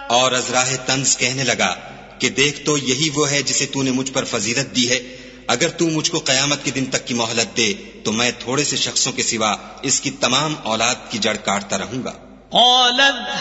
और अज़राह तंज कहने लगा कि देख तो यही वो है जिसे तूने मुझ पर फजीलत दी है। अगर तू मुझको कयामत के दिन तक की मोहलत दे तो मैं थोड़े से शख्सों के सिवा इसकी तमाम औलाद की जड़ काटता रहूंगा।